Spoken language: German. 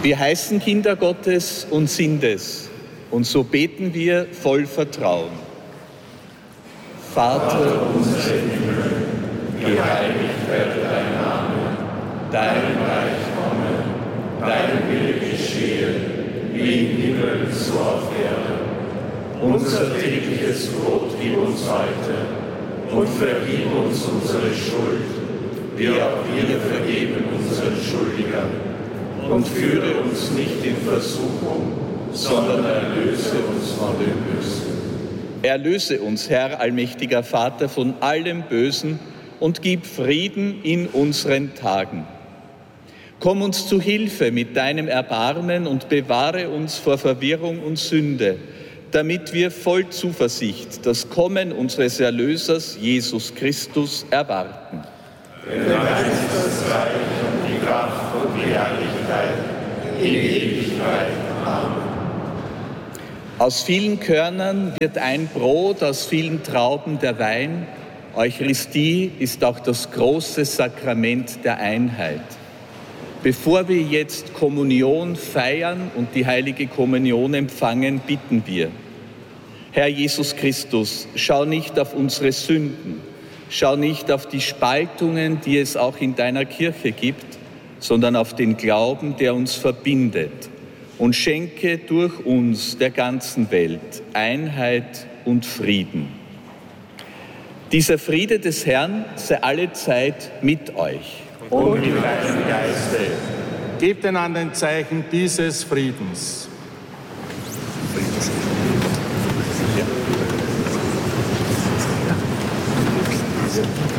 Wir heißen Kinder Gottes und sind es. Und so beten wir voll Vertrauen. Vater unser im Himmel, geheiligt werde dein Name, dein Reich komme, dein Wille geschehe, wie im Himmel, so auf Erden. Unser tägliches Brot gib uns heute und vergib uns unsere Schuld, wie auch wir vergeben unseren Schuldigern. Und führe uns nicht in Versuchung, sondern erlöse uns von dem Bösen. Erlöse uns, Herr, allmächtiger Vater, von allem Bösen und gib Frieden in unseren Tagen. Komm uns zu Hilfe mit deinem Erbarmen und bewahre uns vor Verwirrung und Sünde, damit wir voll Zuversicht das Kommen unseres Erlösers Jesus Christus erwarten. Denn dein ist das Reich und die Kraft und die Herrlichkeit in Ewigkeit. Amen. Aus vielen Körnern wird ein Brot, aus vielen Trauben der Wein. Eucharistie ist auch das große Sakrament der Einheit. Bevor wir jetzt Kommunion feiern und die heilige Kommunion empfangen, bitten wir: Herr Jesus Christus, schau nicht auf unsere Sünden, schau nicht auf die Spaltungen, die es auch in deiner Kirche gibt, sondern auf den Glauben, der uns verbindet, und schenke durch uns der ganzen Welt Einheit und Frieden. Dieser Friede des Herrn sei alle Zeit mit euch. Und mit deinem Geiste. Gebt einander ein Zeichen dieses Friedens. Ja.